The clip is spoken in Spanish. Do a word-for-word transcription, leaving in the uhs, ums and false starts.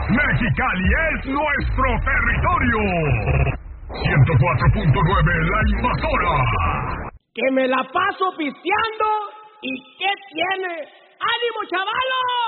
Mexicali es nuestro territorio. ciento cuatro punto nueve La Invasora. Que me la paso pisteando. ¿Y qué tiene? ¡Ánimo, chavalos!